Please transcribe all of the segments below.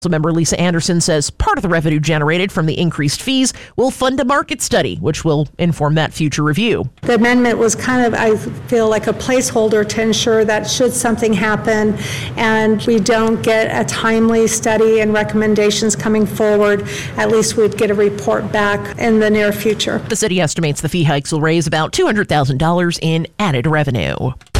Member Lisa Anderson says part of the revenue generated from the increased fees will fund a market study, which will inform that future review. The amendment was kind of, I feel, like a placeholder to ensure that should something happen and we don't get a timely study and recommendations coming forward, at least we'd get a report back in the near future. The city estimates the fee hikes will raise about $200,000 in added revenue.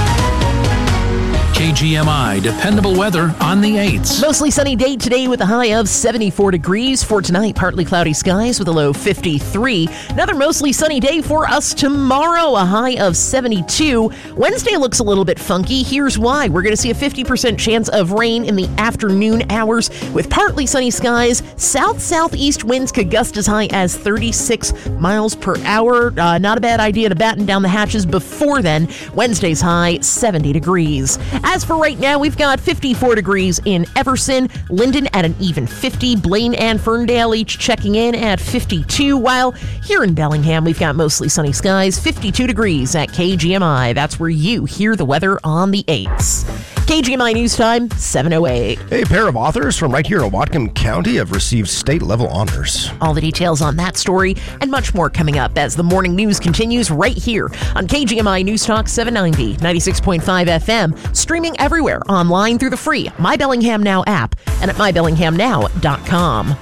KGMI dependable weather on the 8s. Mostly sunny day today with a high of 74 degrees. For tonight, partly cloudy skies with a low 53. Another mostly sunny day for us tomorrow, a high of 72. Wednesday looks a little bit funky. Here's why. We're going to see a 50% chance of rain in the afternoon hours with partly sunny skies. South-southeast winds could gust as high as 36 miles per hour. Not a bad idea to batten down the hatches before then. Wednesday's high, 70 degrees. As for right now, we've got 54 degrees in Everson, Linden at an even 50, Blaine and Ferndale each checking in at 52, while here in Bellingham, we've got mostly sunny skies, 52 degrees at KGMI. That's where you hear the weather on the 8s. KGMI News Time, 7:08. A pair of authors from right here in Whatcom County have received state-level honors. All the details on that story and much more coming up as the morning news continues right here on KGMI News Talk 790, 96.5 FM, streaming everywhere online through the free My Bellingham Now app and at mybellinghamnow.com.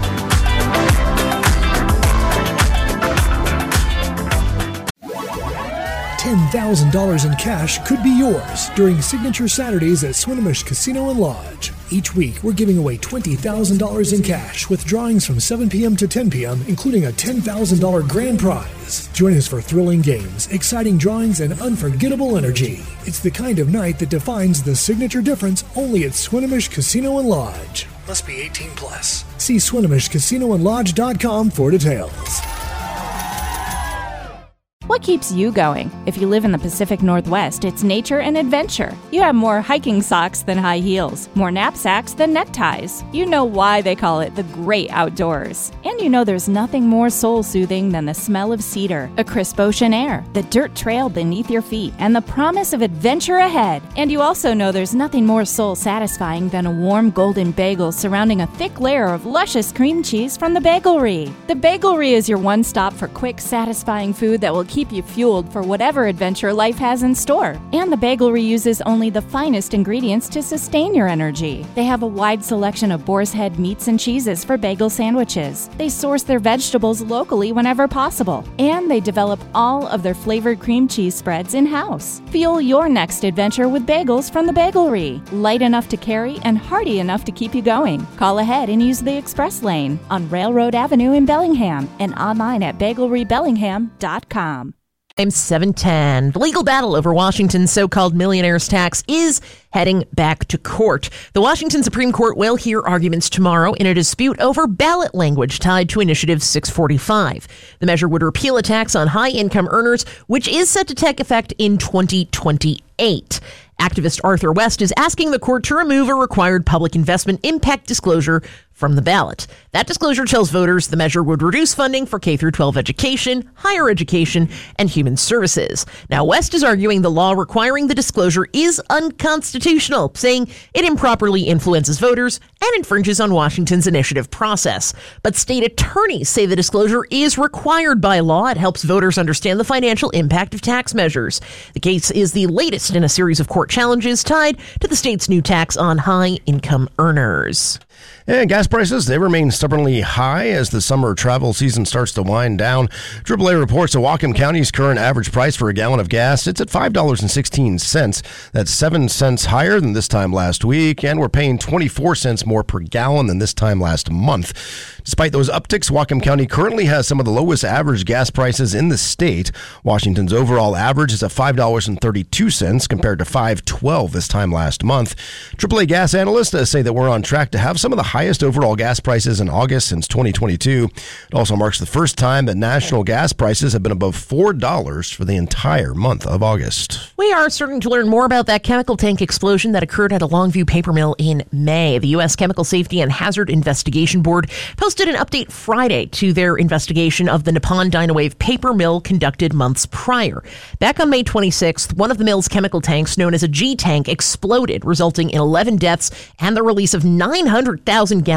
$10,000 in cash could be yours during Signature Saturdays at Swinomish Casino and Lodge. Each week, we're giving away $20,000 in cash with drawings from 7 p.m. to 10 p.m., including a $10,000 grand prize. Join us for thrilling games, exciting drawings, and unforgettable energy. It's the kind of night that defines the signature difference only at Swinomish Casino and Lodge. Must be 18 plus. See SwinomishCasinoandLodge.com for details. What keeps you going? If you live in the Pacific Northwest, it's nature and adventure. You have more hiking socks than high heels, more knapsacks than neckties. You know why they call it the great outdoors. And you know there's nothing more soul-soothing than the smell of cedar, a crisp ocean air, the dirt trail beneath your feet, and the promise of adventure ahead. And you also know there's nothing more soul-satisfying than a warm golden bagel surrounding a thick layer of luscious cream cheese from the Bagelry. The Bagelry is your one-stop for quick, satisfying food that will keep you fueled for whatever adventure life has in store. And the Bagelry uses only the finest ingredients to sustain your energy. They have a wide selection of boar's head meats and cheeses for bagel sandwiches. They source their vegetables locally whenever possible. And they develop all of their flavored cream cheese spreads in-house. Fuel your next adventure with bagels from the Bagelry. Light enough to carry and hearty enough to keep you going. Call ahead and use the express lane on Railroad Avenue in Bellingham and online at bagelrybellingham.com. I'm 710. The legal battle over Washington's so-called millionaire's tax is heading back to court. The Washington Supreme Court will hear arguments tomorrow in a dispute over ballot language tied to Initiative 645. The measure would repeal a tax on high-income earners, which is set to take effect in 2028. Activist Arthur West is asking the court to remove a required public investment impact disclosure from the ballot. That disclosure tells voters the measure would reduce funding for K-12 education, higher education, and human services. Now, West is arguing the law requiring the disclosure is unconstitutional, saying it improperly influences voters and infringes on Washington's initiative process. But state attorneys say the disclosure is required by law. It helps voters understand the financial impact of tax measures. The case is the latest in a series of court challenges tied to the state's new tax on high-income earners. And gas prices, they remain stubbornly high as the summer travel season starts to wind down. AAA reports that Whatcom County's current average price for a gallon of gas, it's at $5.16. That's 7 cents higher than this time last week, and we're paying 24 cents more per gallon than this time last month. Despite those upticks, Whatcom County currently has some of the lowest average gas prices in the state. Washington's overall average is at $5.32 compared to $5.12 this time last month. AAA gas analysts say that we're on track to have some of the highest overall gas prices in August since 2022. It also marks the first time that national gas prices have been above $4 for the entire month of August. We are starting to learn more about that chemical tank explosion that occurred at a Longview paper mill in May. The U.S. Chemical Safety and Hazard Investigation Board posted an update Friday to their investigation of the Nippon Dynawave paper mill conducted months prior. Back on May 26th, one of the mill's chemical tanks, known as a G-tank, exploded, resulting in 11 deaths and the release of 900,000 gallons